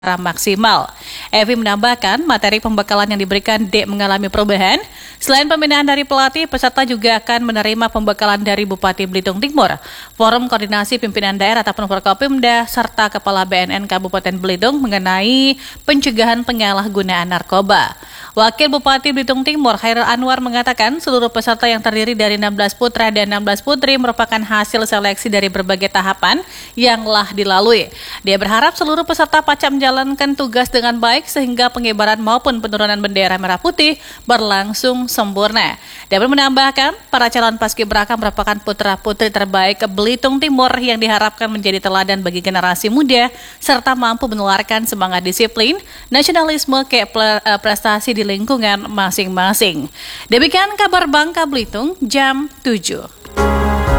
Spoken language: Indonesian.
maksimal. Evi menambahkan materi pembekalan yang diberikan D mengalami perubahan. Selain pembinaan dari pelatih, peserta juga akan menerima pembekalan dari Bupati Belitung Timur, Forum Koordinasi Pimpinan Daerah ataupun Forkopimda, serta Kepala BNN Kabupaten Belitung mengenai pencegahan penyalahgunaan narkoba. Wakil Bupati Belitung Timur, Khairul Anwar mengatakan seluruh peserta yang terdiri dari 16 putra dan 16 putri merupakan hasil seleksi dari berbagai tahapan yang telah dilalui. Dia berharap seluruh peserta pasca menjalankan tugas dengan baik sehingga pengibaran maupun penurunan bendera merah putih berlangsung sempurna. Dia menambahkan para calon paskibraka merupakan putra-putri terbaik Belitung Timur yang diharapkan menjadi teladan bagi generasi muda serta mampu menularkan semangat disiplin, nasionalisme ke prestasi di lingkungan masing-masing. Demikian kabar Bangka Belitung jam 7.